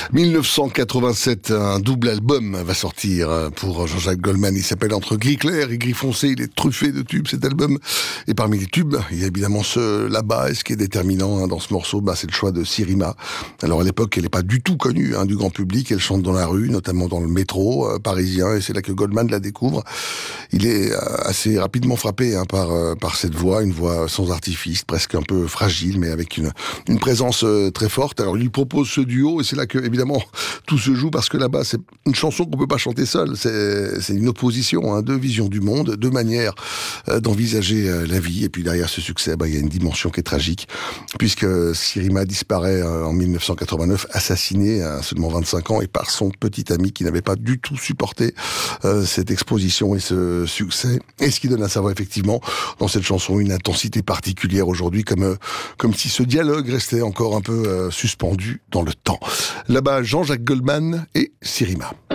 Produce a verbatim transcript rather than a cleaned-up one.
mille neuf cent quatre-vingt-sept, un double album va sortir pour Jean-Jacques Goldman. Il s'appelle Entre gris clair et gris foncé. Il est truffé de tubes, cet album. Et parmi les tubes, il y a évidemment ce là-bas. Et ce qui est déterminant hein, dans ce morceau, bah, c'est le choix de Sirima. Alors à l'époque, elle n'est pas du tout connue hein, du grand public. Elle chante dans la rue, notamment dans le métro euh, parisien. Et c'est là que Goldman la découvre. Il est euh, assez rapidement frappé hein, par, euh, par cette voix, une voix sans artifice, presque un peu fragile, mais avec une, une présence euh, très forte. Alors il lui propose ce duo et c'est là que évidemment tout se joue parce que là-bas c'est une chanson qu'on peut pas chanter seule. C'est, c'est une opposition, hein, deux visions du monde, deux manières euh, d'envisager euh, la vie. Et puis derrière ce succès, bah, il y a une dimension qui est tragique puisque Sirima disparaît euh, en mille neuf cent quatre-vingt-neuf, assassinée à seulement vingt-cinq ans et par son petit ami qui n'avait pas du tout supporté euh, cette exposition et ce succès. Et ce qui donne à savoir effectivement dans cette chanson une intensité particulière aujourd'hui, comme euh, comme si ce dialogue restait encore un peu euh, suspendu dans le temps. Là-bas, Jean-Jacques Goldman et Sirima.